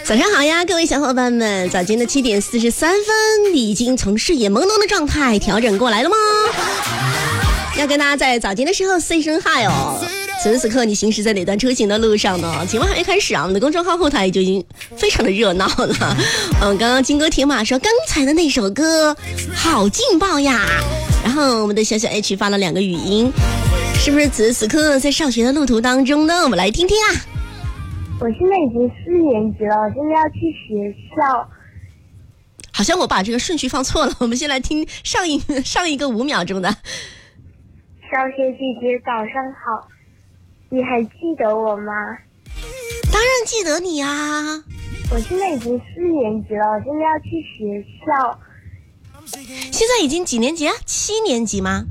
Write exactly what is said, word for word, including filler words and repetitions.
早上好呀，各位小伙伴们，早间的七点四十三分，你已经从视野朦胧的状态调整过来了吗？要跟大家在早间的时候 say 声 hi 哦。此时此刻你行驶在哪段出行的路上呢？节目还没开始啊，我们的公众号后台就已经非常的热闹了。嗯，刚刚金哥铁马说刚才的那首歌好劲爆呀，然后我们的小小 H 发了两个语音，是不是此时此刻在上学的路途当中呢？我们来听听啊。 我现在已经四年级了，我现在要去学校。 好像我把这个顺序放错了，我们先来听上一上一个五秒钟的。 小雪姐姐早上好，你还记得我吗？ 当然记得你啊。 我现在已经四年级了，我现在要去学校。 现在已经几年级啊？七年级吗？